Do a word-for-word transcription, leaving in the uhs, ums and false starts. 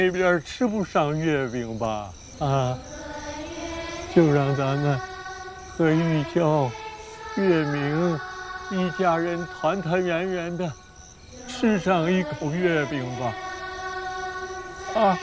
那边吃不上月饼吧？啊，就让咱们和玉娇、月明一家人团团圆圆的吃上一口月饼吧。啊。